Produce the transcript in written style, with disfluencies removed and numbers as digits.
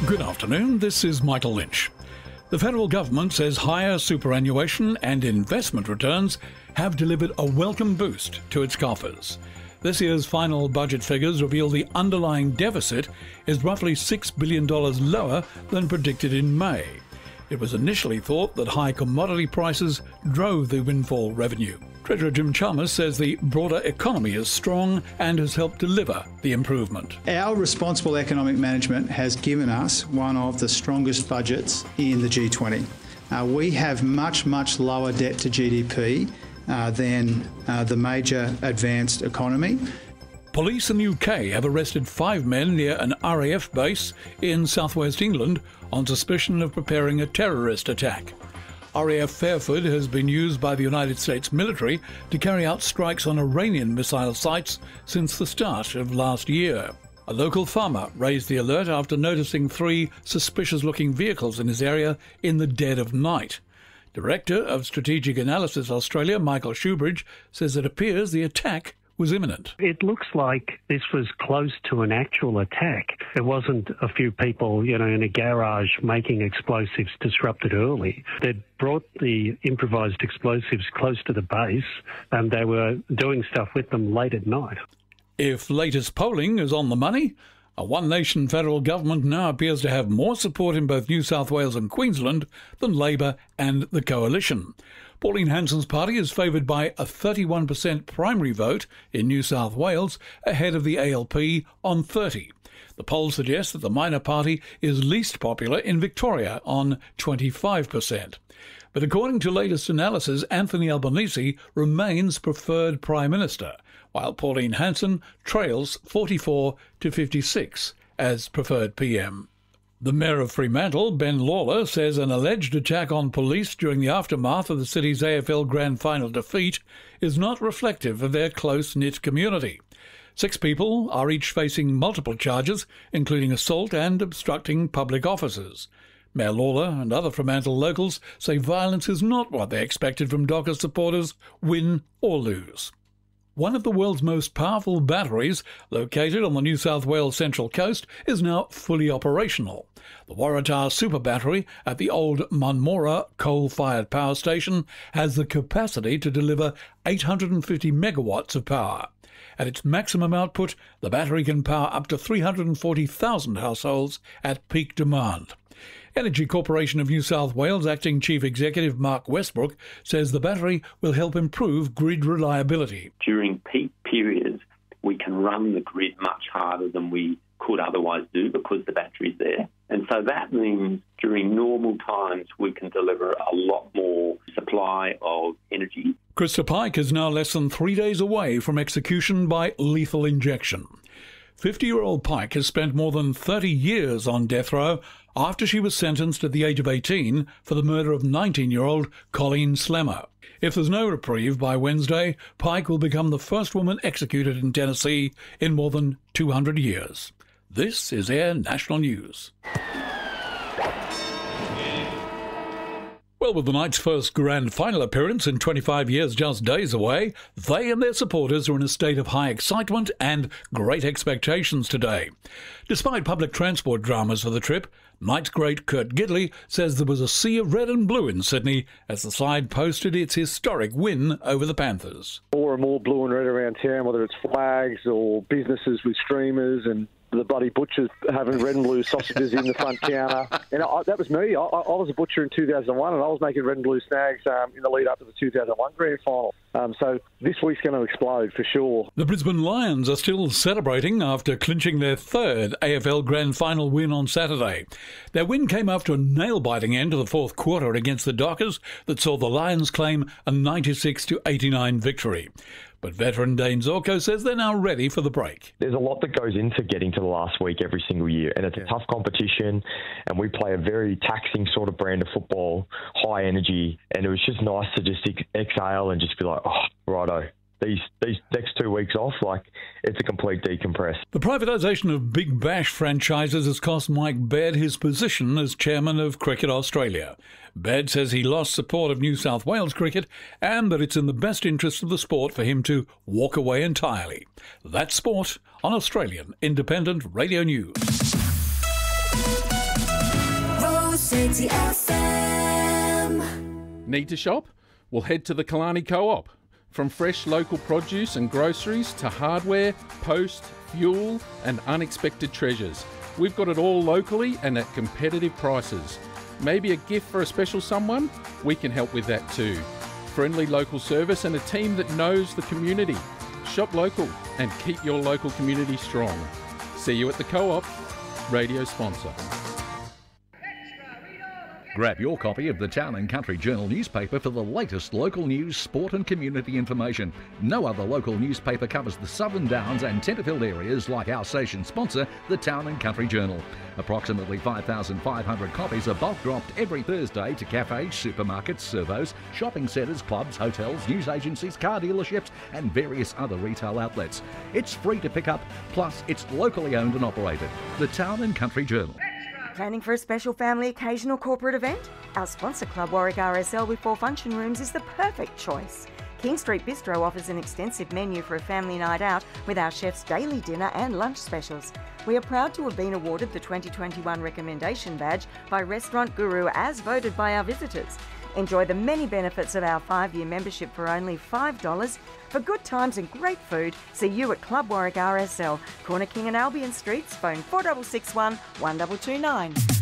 Good afternoon, this is Michael Lynch. The federal government says higher superannuation and investment returns have delivered a welcome boost to its coffers. This year's final budget figures reveal the underlying deficit is roughly $6 billion lower than predicted in May. It was initially thought that high commodity prices drove the windfall revenue. Treasurer Jim Chalmers says the broader economy is strong and has helped deliver the improvement. Our responsible economic management has given us one of the strongest budgets in the G20. We have much lower debt to GDP than the major advanced economy. Police in the UK have arrested 5 men near an RAF base in southwest England on suspicion of preparing a terrorist attack. RAF Fairford has been used by the United States military to carry out strikes on Iranian missile sites since the start of last year. A local farmer raised the alert after noticing 3 suspicious-looking vehicles in his area in the dead of night. Director of Strategic Analysis Australia, Michael Shoebridge, says it appears the attack was imminent. It looks like this was close to an actual attack. It wasn't a few people, in a garage making explosives disrupted early. They'd brought the improvised explosives close to the base and they were doing stuff with them late at night. If latest polling is on the money, a one-nation federal government now appears to have more support in both New South Wales and Queensland than Labor and the Coalition. Pauline Hanson's party is favoured by a 31% primary vote in New South Wales, ahead of the ALP on 30%. The polls suggest that the minor party is least popular in Victoria on 25%. But according to latest analysis, Anthony Albanese remains preferred Prime Minister, while Pauline Hanson trails 44 to 56 as preferred PM. The Mayor of Fremantle, Ben Lawler, says an alleged attack on police during the aftermath of the city's AFL Grand Final defeat is not reflective of their close-knit community. 6 people are each facing multiple charges, including assault and obstructing public offices. Mayor Lawler and other Fremantle locals say violence is not what they expected from Dockers supporters, win or lose. One of the world's most powerful batteries, located on the New South Wales Central Coast, is now fully operational. The Waratah Super Battery at the old Munmorah coal-fired power station has the capacity to deliver 850 megawatts of power. At its maximum output, the battery can power up to 340,000 households at peak demand. Energy Corporation of New South Wales Acting Chief Executive Mark Westbrook says the battery will help improve grid reliability. During peak periods, we can run the grid much harder than we could otherwise do because the battery's there. And so that means during normal times we can deliver a lot more supply of energy. Krista Pike is now less than 3 days away from execution by lethal injection. 50-year-old Pike has spent more than 30 years on death row after she was sentenced at the age of 18 for the murder of 19-year-old Colleen Slemmer. If there's no reprieve by Wednesday, Pike will become the first woman executed in Tennessee in more than 200 years. This is Air National News. Well, with the Knights' first grand final appearance in 25 years just days away, they and their supporters are in a state of high excitement and great expectations today. Despite public transport dramas for the trip, Knights great Kurt Gidley says there was a sea of red and blue in Sydney as the side posted its historic win over the Panthers. More and more blue and red around town, whether it's flags or businesses with streamers and the bloody butchers having red and blue sausages in the front counter. And that was me. I was a butcher in 2001 and I was making red and blue snags in the lead up to the 2001 grand final. So this week's going to explode for sure. The Brisbane Lions are still celebrating after clinching their 3rd AFL grand final win on Saturday. Their win came after a nail-biting end to the 4th quarter against the Dockers that saw the Lions claim a 96-89 victory. But veteran Dane Zorko says they're now ready for the break. There's a lot that goes into getting to the last week every single year, and it's a tough competition, and we play a very taxing sort of brand of football, high energy, and it was just nice to just exhale and just be like, oh, righto. These next 2 weeks off, it's a complete decompress. The privatisation of Big Bash franchises has cost Mike Baird his position as chairman of Cricket Australia. Baird says he lost support of New South Wales cricket and that it's in the best interest of the sport for him to walk away entirely. That's sport on Australian Independent Radio News. City FM. Need to shop? Well, head to the Killarney Co-op. From fresh local produce and groceries to hardware, post, fuel and unexpected treasures. We've got it all locally and at competitive prices. Maybe a gift for a special someone? We can help with that too. Friendly local service and a team that knows the community. Shop local and keep your local community strong. See you at the Co-op. Radio sponsor. Grab your copy of the Town and Country Journal newspaper for the latest local news, sport and community information. No other local newspaper covers the Southern Downs and Tenterfield areas like our station sponsor, the Town and Country Journal. Approximately 5,500 copies are bulk dropped every Thursday to cafes, supermarkets, servos, shopping centres, clubs, hotels, news agencies, car dealerships and various other retail outlets. It's free to pick up, plus it's locally owned and operated. The Town and Country Journal. Planning for a special family occasion or corporate event? Our sponsor Club Warwick RSL with 4 function rooms is the perfect choice. King Street Bistro offers an extensive menu for a family night out with our chef's daily dinner and lunch specials. We are proud to have been awarded the 2021 Recommendation Badge by Restaurant Guru as voted by our visitors. Enjoy the many benefits of our 5-year membership for only $5. For good times and great food, see you at Club Warwick RSL, Corner King and Albion Streets, phone 4661 1229.